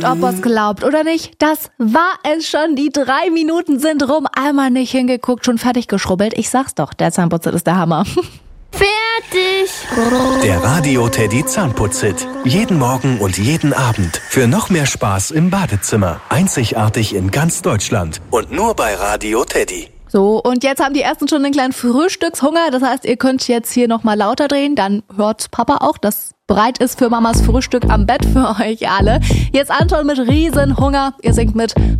Ob ihr's glaubt oder nicht, das war es schon. Die 3 Minuten sind rum. Einmal nicht hingeguckt, schon fertig geschrubbelt. Ich sag's doch, der Zahnputzer ist der Hammer. Fertig! Der Radio Teddy Zahnputz-Hit. Jeden Morgen und jeden Abend. Für noch mehr Spaß im Badezimmer. Einzigartig in ganz Deutschland. Und nur bei Radio Teddy. So, und jetzt haben die Ersten schon einen kleinen Frühstückshunger. Das heißt, ihr könnt jetzt hier nochmal lauter drehen. Dann hört Papa auch, dass bereit ist für Mamas Frühstück am Bett für euch alle. Jetzt Anton mit Riesenhunger. Ihr singt mit